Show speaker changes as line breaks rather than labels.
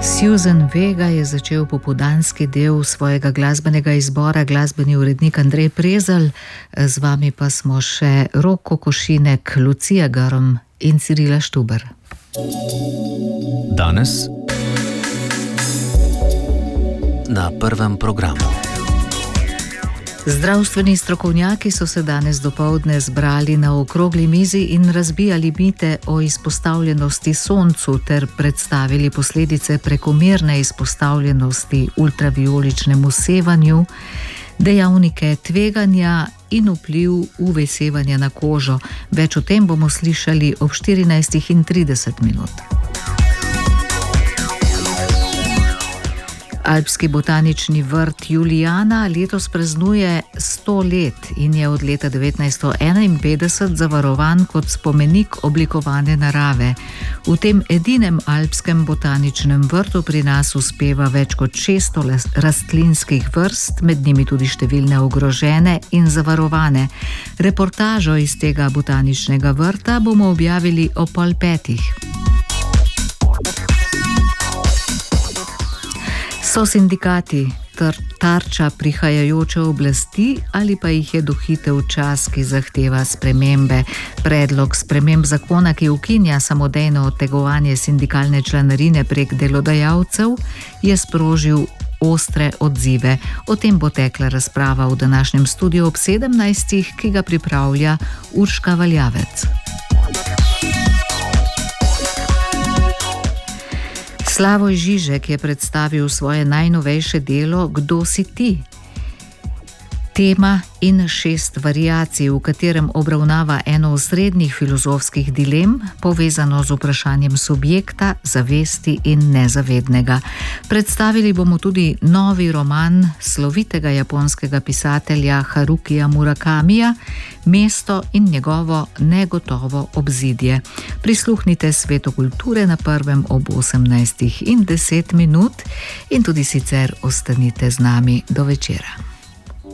Susan Vega je začel popoldanski del svojega glasbenega izbora, glasbeni urednik Andrej Prezelj, z vami pa smo še Rok Kokošinek, Lucija Grm in Cirila Štuber.
Danes na prvem programu.
Zdravstveni strokovnjaki so se danes dopoldne zbrali na okrogli mizi in razbijali mite o izpostavljenosti soncu ter predstavili posledice prekomerne izpostavljenosti ultravijoličnemu sevanju, dejavnike tveganja in vpliv UV sevanja na kožo. Več o tem bomo slišali ob 14:30. Alpski botanični vrt Julijana letos praznuje 100 let in je od leta 1951 zavarovan kot spomenik oblikovane narave. V tem edinem alpskem botaničnem vrtu pri nas uspeva več kot 600 rastlinskih vrst, med njimi tudi številne ogrožene in zavarovane. Reportažo iz tega botaničnega vrta bomo objavili ob 4:30. So sindikati tarča prihajajoče oblasti ali pa jih je dohitev čas, ki zahteva spremembe? Predlog sprememb zakona, ki ukinja samodejno odtegovanje sindikalne članarine prek delodajalcev, je sprožil ostre odzive. O tem bo tekla razprava v današnjem studiu ob 17, ki ga pripravlja Urška Valjavec. Slavoj Žižek je predstavil svoje najnovejše delo Kdo si ti? Tema in 6 variacij, v katerem obravnava eno osrednjih filozofskih dilem, povezano z vprašanjem subjekta, zavesti in nezavednega. Predstavili bomo tudi novi roman slovitega japonskega pisatelja Harukija Murakamija, Mesto in njegovo negotovo obzidje. Prisluhnite Svetu kulture na prvem ob 18:10 in tudi sicer ostanite z nami do večera.